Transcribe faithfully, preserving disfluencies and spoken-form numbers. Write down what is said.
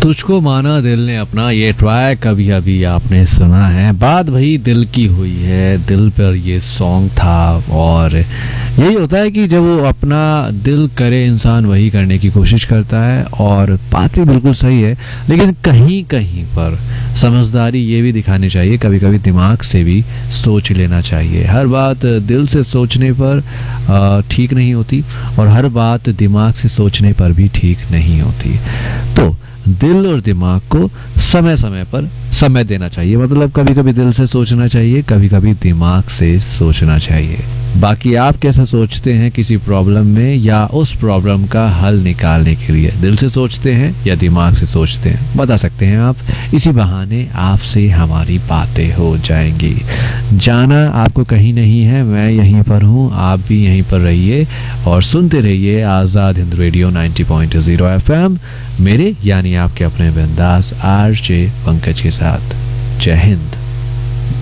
तुझको माना दिल ने अपना, ये ट्रैक कभी अभी आपने सुना है। बात भाई दिल की हुई है, दिल पर ये सॉन्ग था। और यही होता है कि जब वो अपना दिल करे इंसान वही करने की कोशिश करता है। और बात भी बिल्कुल सही है, लेकिन कहीं कहीं पर समझदारी ये भी दिखानी चाहिए, कभी कभी दिमाग से भी सोच लेना चाहिए। हर बात दिल से सोचने पर ठीक नहीं होती और हर बात दिमाग से सोचने पर भी ठीक नहीं होती। तो दिल और दिमाग को समय समय पर समय देना चाहिए। मतलब कभी कभी दिल से सोचना चाहिए, कभी कभी दिमाग से सोचना चाहिए। बाकी आप कैसे सोचते हैं किसी प्रॉब्लम में या उस प्रॉब्लम का हल निकालने के लिए? दिल से सोचते हैं या दिमाग से सोचते हैं, बता सकते हैं आप। इसी बहाने आपसे हमारी बातें हो जाएंगी। जाना आपको कहीं नहीं है, मैं यहीं पर हूँ, आप भी यहीं पर रहिए और सुनते रहिए आज़ाद हिंद रेडियो नब्बे पॉइंट ज़ीरो एफएम, मेरे यानी आपके अपने बिंदास आरजे पंकज के साथ। जय हिंद।